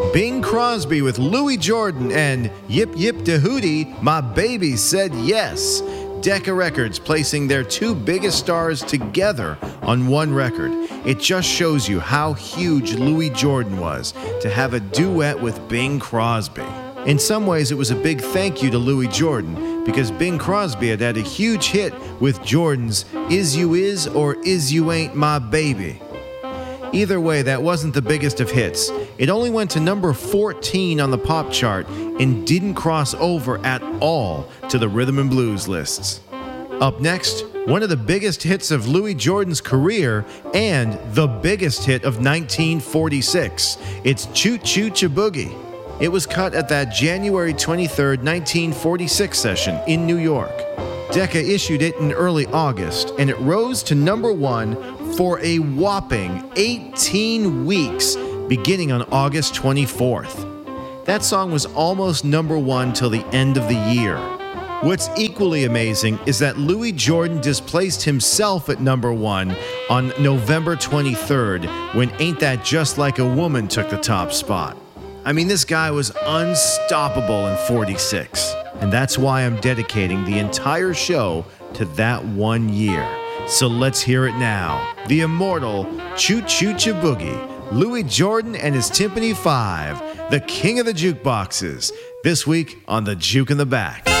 Bing Crosby with Louis Jordan and Yip Yip Da Hootie, My Baby Said Yes. Decca Records placing their two biggest stars together on one record. It just shows you how huge Louis Jordan was to have a duet with Bing Crosby. In some ways, it was a big thank you to Louis Jordan because Bing Crosby had a huge hit with Jordan's Is You Is or Is You Ain't My Baby. Either way, that wasn't the biggest of hits. It only went to number 14 on the pop chart and didn't cross over at all to the rhythm and blues lists. Up next, one of the biggest hits of Louis Jordan's career and the biggest hit of 1946. It's Choo Choo Boogie. It was cut at that January 23, 1946 session in New York. Decca issued it in early August, and it rose to number 1 for a whopping 18 weeks, beginning on August 24th. That song was almost number 1 till the end of the year. What's equally amazing is that Louis Jordan displaced himself at number 1 on November 23rd, when Ain't That Just Like a Woman took the top spot. I mean, this guy was unstoppable in 46, and that's why I'm dedicating the entire show to that 1 year. So let's hear it now. The immortal Choo Choo Boogie, Louis Jordan and his Timpani 5, the king of the jukeboxes, this week on The Juke in the Back.